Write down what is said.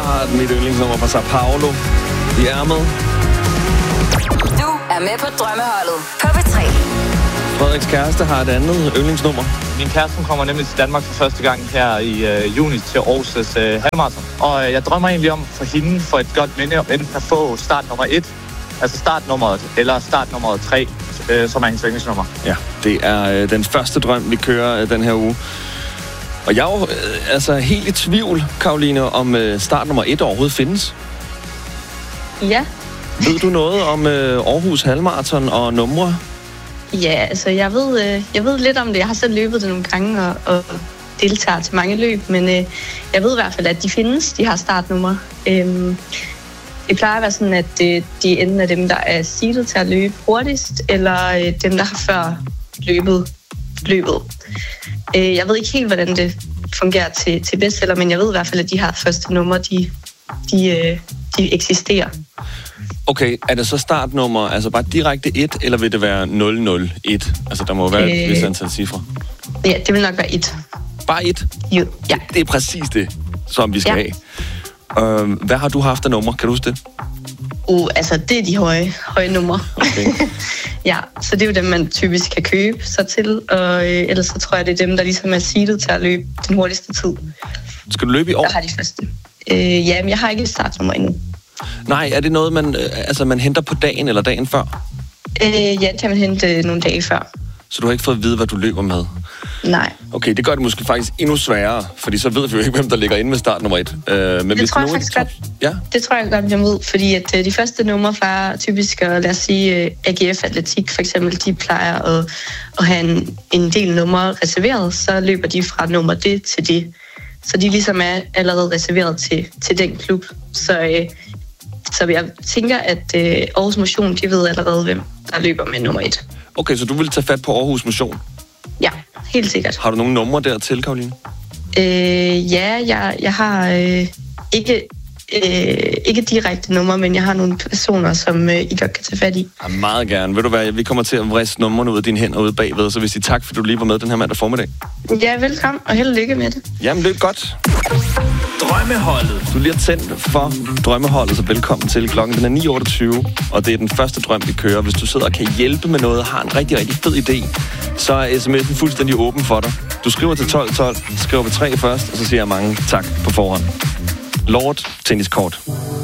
Start, mit yndlingsnummer fra Sao Paulo i ærmet. Du er med på drømmeholdet på P3. Frederiks kæreste har et andet yndlingsnummer. Min kæreste kommer nemlig til Danmark for første gang her i juni til Aarhus' halvmarathon. Og jeg drømmer egentlig om for hende for et godt minde om enten at få start nummer 1, altså startnummeret, eller startnummeret 3, som er hendes yndlingsnummer. Ja, det er den første drøm, vi kører den her uge. Og jeg er jo altså helt i tvivl, Karoline, om start nummer 1 overhovedet findes. Ja. Ved du noget om Aarhus halvmarathon og numre? Ja, altså jeg ved lidt om det. Jeg har selv løbet det nogle gange og deltager til mange løb, men jeg ved i hvert fald, at de findes. De har startnumre. Det plejer at være sådan, at de enten er dem, der er seedet til at løbe hurtigst, eller dem, der har før løbet. Jeg ved ikke helt, hvordan det fungerer til bestseller, men jeg ved i hvert fald, at de har første numre, de eksisterer. Okay, er det så startnummer, altså bare direkte 1, eller vil det være 001? Altså, der må være et vist antal cifre. Ja, det vil nok være 1. Bare 1? Jo, ja. Det er præcis det, som vi skal have. Hvad har du haft af numre? Kan du huske det? Altså, det er de høje numre. Okay. Ja, så det er jo dem, man typisk kan købe sig til, og ellers så tror jeg, det er dem, der ligesom er seedet til at løbe den hurtigste tid. Skal du løbe i år? Jeg har de første. Ja, men jeg har ikke et startnummer endnu. Nej, er det noget, man henter på dagen eller dagen før? Ja, det kan man hente nogle dage før. Så du har ikke fået at vide, hvad du løber med? Nej. Okay, det gør det måske faktisk endnu sværere, fordi så ved vi jo ikke, hvem der ligger inde med start nummer 1. Men det tror jeg faktisk godt. Ja? Det tror jeg godt, jeg ved, fordi at de første numre plejer typisk at, lad os sige, AGF Atletik for eksempel, de plejer at have en del numre reserveret, så løber de fra nummer det til det. Så de ligesom er allerede reserveret til den klub. Så jeg tænker, at Aarhus Motion, de ved allerede, hvem der løber med nummer 1. Okay, så du vil tage fat på Aarhus Motion? Ja, helt sikkert. Har du nogle numre dertil, Karoline? Ja, jeg har ikke direkte numre, men jeg har nogle personer, som I godt kan tage fat i. Ja, meget gerne. Ved du hvad, vi kommer til at vriste numrene ud af dine hænder ude bagved, så hvis I tak, for du lige var med den her mandag formiddag. Ja, velkommen, og held og lykke med det. Jamen, løb godt. Drømmeholdet. Du lige har tændt for Drømmeholdet, så velkommen til. Klokken den er 9.28, og det er den første drøm, vi kører. Hvis du sidder og kan hjælpe med noget og har en rigtig, rigtig fed idé, så er sms'en fuldstændig åben for dig. Du skriver til 1212, skriver på 3 først, og så siger jeg mange tak på forhånd. Lord Tenniskort.